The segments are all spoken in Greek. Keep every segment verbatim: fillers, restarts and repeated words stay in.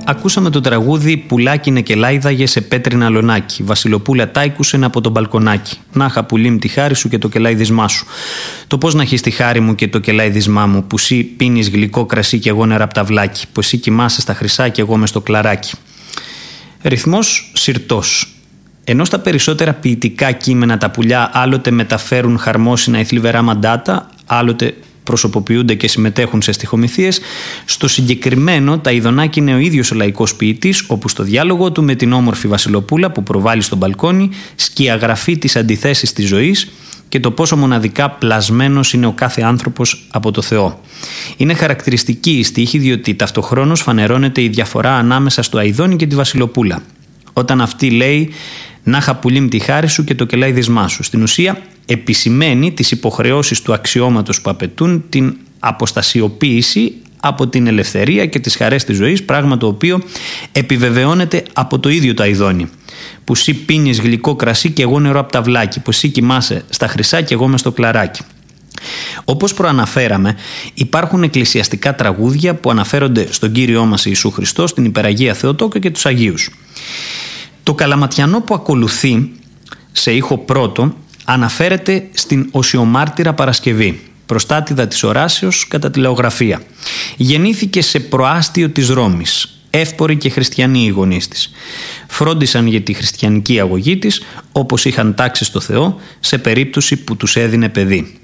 ακούσαμε το τραγούδι «Πουλάκι νεκελάιδαγε σε πέτρινα λονάκι. Βασιλοπούλα τάικουσεν από τον μπαλκονάκι. Να είχα πουλί μ' τη χάρη σου και το κελάιδισμά σου. Το πώς να έχεις τη χάρη μου και το κελάιδισμά μου, που εσύ πίνεις γλυκό κρασί και εγώ νερά πταυλάκι, που εσύ κοιμάσαι στα χρυσά και εγώ μες στο κλαράκι». Ρυθμός συρτός. Ενώ στα περισσότερα ποιητικά κείμενα τα πουλιά άλλοτε μεταφέρουν χαρμόσυνα ή θλιβερά μαντάτα, άλλοτε προσωποποιούνται και συμμετέχουν σε στιχομυθίες, στο συγκεκριμένο Ταΐδονάκι είναι ο ίδιος ο λαϊκός ποιητής, όπου στο διάλογο του με την όμορφη Βασιλοπούλα που προβάλλει στο μπαλκόνι σκιαγραφεί τις αντιθέσεις της ζωής και το πόσο μοναδικά πλασμένος είναι ο κάθε άνθρωπος από το Θεό. Είναι χαρακτηριστική η στίχη, διότι ταυτοχρόνως φανερώνεται η διαφορά ανάμεσα στο Αηδόνι και τη Βασιλοπούλα. Όταν αυτή λέει «Να είχα πουλί μ' τη χάρη σου και το κελάιδισμά σου», στην ουσία επισημαίνει τις υποχρεώσεις του αξιώματος που απαιτούν την αποστασιοποίηση από την ελευθερία και τις χαρές της ζωής, πράγμα το οποίο επιβεβαιώνεται από το ίδιο το Αηδόνι. Που εσύ πίνεις γλυκό κρασί και εγώ νερό από ταυλάκι, που εσύ κοιμάσαι στα χρυσά και εγώ μες στο κλαράκι. Όπως προαναφέραμε, υπάρχουν εκκλησιαστικά τραγούδια που αναφέρονται στον Κύριό μας Ιησού Χριστό, στην Υπεραγία Θεοτόκο και τους Αγίους. Το καλαματιανό που ακολουθεί σε ήχο πρώτο αναφέρεται στην Οσιομάρτυρα Παρασκευή, προστάτηδα της Οράσεως κατά τη λαογραφία. Γεννήθηκε σε προάστιο της Ρώμης, εύποροι και χριστιανοί οι γονείς της. Φρόντισαν για τη χριστιανική αγωγή της, όπως είχαν τάξει στο Θεό σε περίπτωση που τους έδινε παιδί.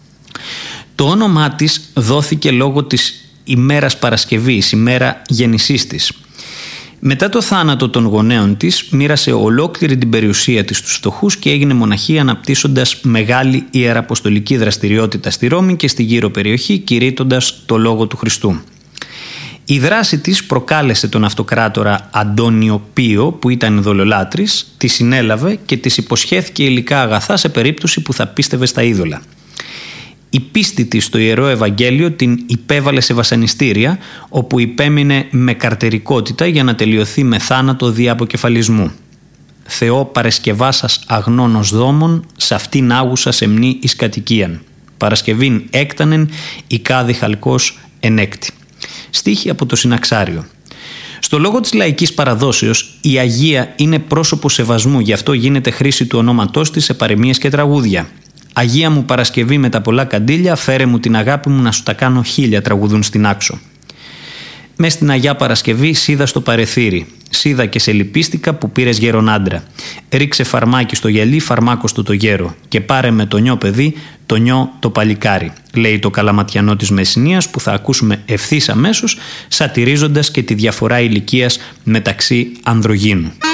Το όνομά της δόθηκε λόγω της ημέρας Παρασκευής, ημέρα γέννησής της. Μετά το θάνατο των γονέων της, μοίρασε ολόκληρη την περιουσία της στους φτωχούς και έγινε μοναχή, αναπτύσσοντας μεγάλη ιεραποστολική δραστηριότητα στη Ρώμη και στη γύρω περιοχή, κηρύττοντας το λόγο του Χριστού. Η δράση της προκάλεσε τον αυτοκράτορα Αντώνιο Πίο, που ήταν ειδωλολάτρης, τη συνέλαβε και της υποσχέθηκε υλικά αγαθά σε περίπτωση που θα πίστευε στα είδωλα. Η πίστη της στο Ιερό Ευαγγέλιο την υπέβαλε σε βασανιστήρια, όπου υπέμεινε με καρτερικότητα για να τελειωθεί με θάνατο δι' αποκεφαλισμού. «Θεό παρεσκευάσας αγνώνος δόμων, σ' αυτήν άγουσα σεμνή εις κατοικίαν. Παρασκευήν έκτανεν, η κάδη χαλκός ενέκτη». Στίχη από το Συναξάριο. Στο λόγο της λαϊκής παραδόσεως, η Αγία είναι πρόσωπο σεβασμού, γι' αυτό γίνεται χρήση του ονόματός της σε παροιμίες και τραγούδια. «Αγία μου Παρασκευή με τα πολλά καντήλια, φέρε μου την αγάπη μου να σου τα κάνω χίλια», τραγουδούν στην Άξο. Μες στην Αγιά Παρασκευή σίδα στο παρεθύρι, σίδα και σε λυπίστηκα που πήρες γέρον άντρα. Ρίξε φαρμάκι στο γυαλί, φαρμάκο του το γέρο, και πάρε με το νιό παιδί, το νιό το παλικάρι, λέει το καλαματιανό της Μεσσηνίας, που θα ακούσουμε ευθύς αμέσως, σατυρίζοντας και τη διαφορά ηλικίας μεταξύ ανδρογύνου.